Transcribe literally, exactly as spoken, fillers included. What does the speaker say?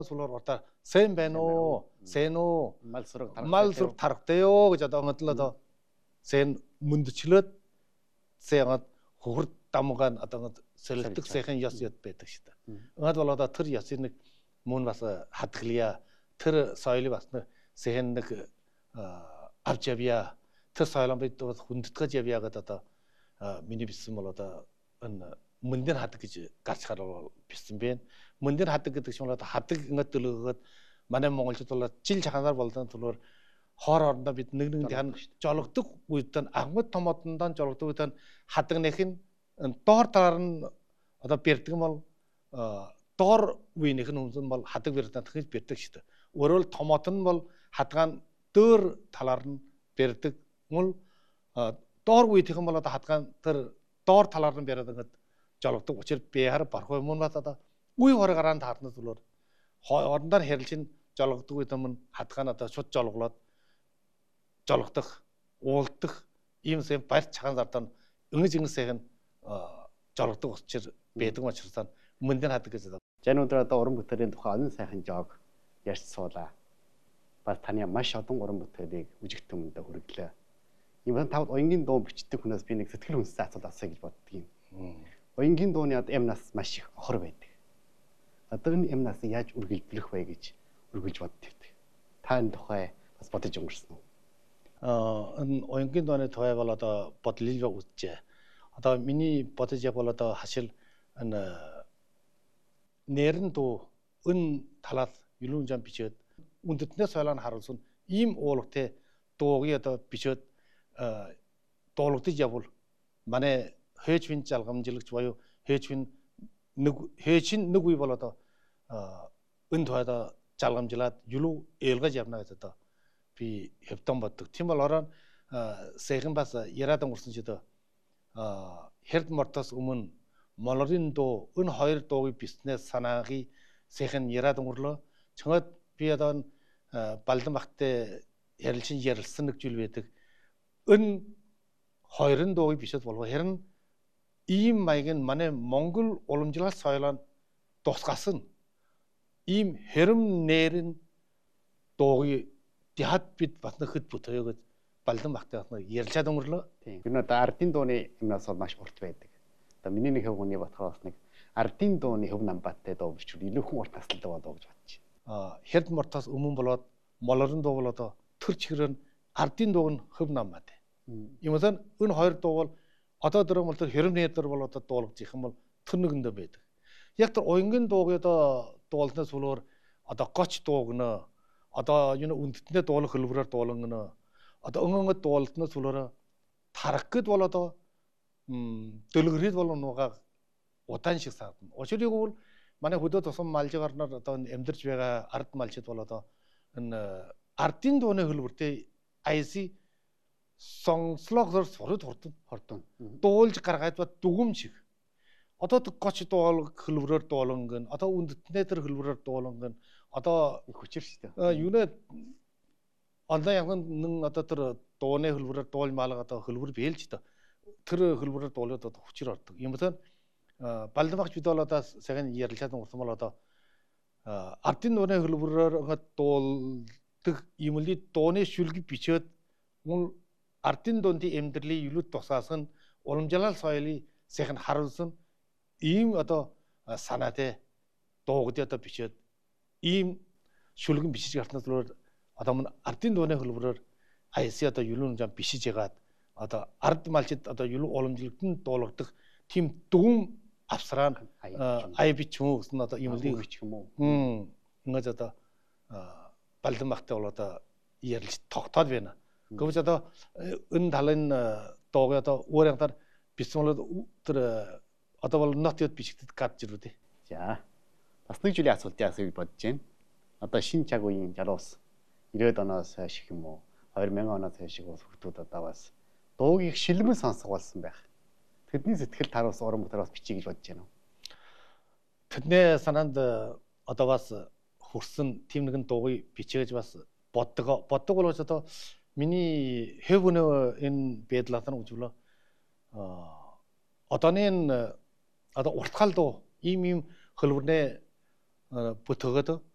Sulor orta sen beno seno Malsuruk malsuruk tarqteo гэж одоо онцлоо одоо sen мөндчлөөд сеяд хурд дамгаан одоо сэлдэг сайхан яс яд байдаг шүү дээ. Ингээд бол одоо тэр ясыг нэг мөн бас хадгалъя. Тэр соёлыг бас нэг sen нэг авч явъя. Тэр соёлын бид бас хүндэтгэж явъя гэдэг одоо миний бичсэн бол одоо энэ мөндийн хадаг гэж гарч хараа бичсэн бэ. Мөндийн хадаг гэдэг чинь бол одоо хадаг ингээд төлөөгөөд манай монголчууд бол жил чаханаар болдон төлөөр хоор орондоо бид нэг нэг дан жологдог үед нь агмад томодондоо жологдог үед нь хадаг нэх нь доор талаар нь одоо бэрдэг бол доор үеийнх нь хүмүүс бол хадаг бэрдэг гэж бэрдэг шүү дээ. Өөрөөр томод нь бол хадгаан дөр талаар нь бэрдэг мөл доор үеийнхэн бол одоо хадгаан тэр доор талаар нь бэрдэг ингээд жологдог учраас би хар бархой мөн бат одоо үе хор гараан таарна зүйлээр орондоо хэрэлжин жологдог үед өмнө хадгаан одоо шууд жолглоод жологдох уулдах ийм сэм барь чахан зардан ингэж ингэсэх нь жологдог учраас байдаг учраас мөндийн хадаг гэж байна. Жан өндөр одоо уран бүтээлийн тухай онон сайхан жог ярьж суулаа. Бас таны маш олон уран бүтээлийг үжигт өмнөдө хүргэлээ. Ийм тавд оюунгийн дуу бичдэг хүнээс би нэг сэтгэл хүнсээ асуулт асууя гэж боддгийн. Оюунгийн дууны эмнаас маш их охор байдаг. Одоо энэ эмнаас яаж үргэлжлэх вэ гэж үргэлж боддог. Та энэ тухай бас бодож өнгөрсөн үү? Аа энэ оюунгийн дууны тухай бол одоо бодлыг үзжээ. Одоо миний бодож яг бол одоо хашил энэ нэрэн дуу өн талаар юлуун жам бичээд үндэтнээ соёлоо харуулсан ийм уулагтай дуугийн одоо бичээд дуулагдаж явбал манай хээжвэн жалгамжлагч буюу хээжвэн нэг хээжин нэг үе бол одоо өн тойдоо жалгамжлаад юлуу ээлгэж явна гэж одоо би хэвтэн боддог. Тийм бол ороо сайхан бас яраад өнгөрсөн ч одоо хэрд мортоос өмнө молорын дуу өн хоёр дуугийн биснээс санааги сайхан яраад өнгөрлөө. Чөнөөд би одоо балдан багтаа ярилчин ярилсан нэг зүйл байдаг. Өн хоёрын дуугийн бишэд болго хэрэн ийм маяг нь манай Монгол уламжлалт соёлоо тусгасан ийм хэрэм нэрэн дуугийн яад бид бас нэг хэд бүтээгээд балдан багтаа ярилцаад өнгөрлөө. Тийм. Энэ одоо ардын дууны юмнаас маш урт байдаг. Одоо миний нэг хөвгүний батхаас нэг ардын дууны хөв намбаттай дуу бичвэл илүү хүн урт тасалдаг болоо гэж бодчих. Аа хэрд мортоос өмнө болоод молорын дуу бол одоо төр чигрэн ардын дууг нь хөв намбат. Юм уу энэ хоёр дуу бол одоо дөрөв бол тэр хэрэм нэрээр бол одоо дуулгаж их юм бол тэр нэгэндээ байдаг. Яг тэр уянгийн дуугийн одоо дуулнаас болоор одоо гоч дуугноо одоо юу үндэтнээ дуулах хөлбөрөөр дуулангноо одоо өнгөнд дуултнаас болоор тарах гэд бол одоо дөлгөрөд бол нугаа удаан шиг саадна. Учирыг бол манай хөдөө тусам малжигарнаар одоо амьдарч байгаа ард малчид бол одоо энэ ардын дууны хөлбөртэй айси сонслогоор сурд хурдан хордон дуулж гаргаад ба дүгм шиг одоо гоч дуул хөлбөрөөр дууланган одоо үндэтнээ тэр хөлбөрөөр дууланган одоо хүчээр шүү дээ. Юунэ онлайн явган нэн одоо тэр дууны хөлбөрөөр дуул маалга одоо хөлбөр бэлж та тэр хөлбөрөөр дуулаад одоо хүчээр ордог. Юм бол балдан багч бид бол одоо сайхан ярилцаад өнгөрсөн бол одоо ардын дууны хөлбөрөөр ингээд дуулдаг юм ли дууны шүлэг бичээд мөн ардын дууны эмдэрлийг юлүүд тусаасан уламжлал соёлыг сайхан харуулсан ийм одоо санаатай дуугд одоо бичээд ийм шүлгэн бичиж гартнаас өөр одоо мөн ардын дууны хөлбөрөөр айси одоо юлуун жам бишиж ягаад одоо ард малчид одоо юлуу уламжлалтанд дуулгадах тийм дүгм авсраа ай бич юм уу гэсэн одоо юм л бич юм уу. Ингээд одоо балдан багтаа бол одоо ярилж тогтоод байна. Гэвч одоо энэ талын дууг одоо өөр янгаар бичсэн бол тэр одоо бол нотод бичигдэд гадж ирүү дээ. За. Бас нэг жилийн асуултыг асууж бодож байна. Одоо шинэ цаг үеийн залуус ирээд оноос хойш юм уу хоёр мянган оноос хойш хүмүүс хүмүүс одоо бас дуугийг шилмэн сонсох болсон байх. Тэдний сэтгэл таруус уран бүтээр бас бичиж гэж бодож байна уу? Тэдний санаанд одоо бас хөрсөн тийм нэгэн дуугийг бичиж бас боддог. Боддог бол одоо миний хэв өнөө энэ байдлаас нь үжиглөө а одооны энэ одоо уртгал дуу ийм ийм хөлбөрнээ бүтөөгөөд